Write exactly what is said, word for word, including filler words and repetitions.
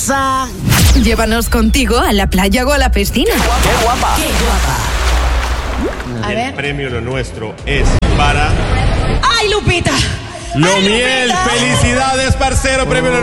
Llévanos contigo a la playa o a la piscina. ¡Qué guapa! ¡Qué guapa! A El ver. premio Lo Nuestro es para ¡Ay, Lupita! Lo ¡Ay, Miel. Lupita! ¡Felicidades, parcero! Premio Lo